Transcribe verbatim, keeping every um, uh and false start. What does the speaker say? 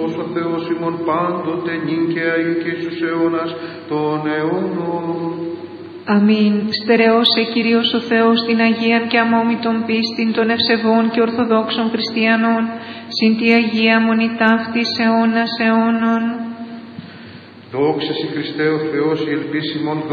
Χριστός ο Θεός ημών πάντοτε νυν και αεί και εις τους αιώνας των αιώνων. Αμήν. Στερεώσε Κύριος ο Θεός την Αγίαν και αμόμητον πίστην των ευσεβών και ορθοδόξων χριστιανών, συν τη Αγία Μονή ταύτης αιώνας αιώνων. Δόξα σοι Χριστέ ο Θεός, η ελπίση ημών